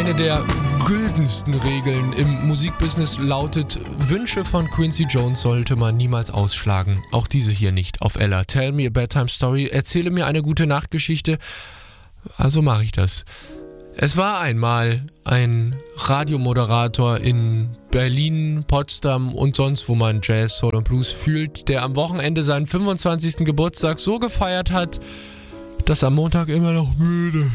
Eine der güldensten Regeln im Musikbusiness lautet, Wünsche von Quincy Jones sollte man niemals ausschlagen. Auch diese hier nicht auf Ella. Tell me a bedtime story, erzähle mir eine gute Nachtgeschichte. Also mache ich das. Es war einmal ein Radiomoderator in Berlin, Potsdam und sonst, wo man Jazz, Soul und Blues fühlt, der am Wochenende seinen 25. Geburtstag so gefeiert hat, dass am Montag immer noch müde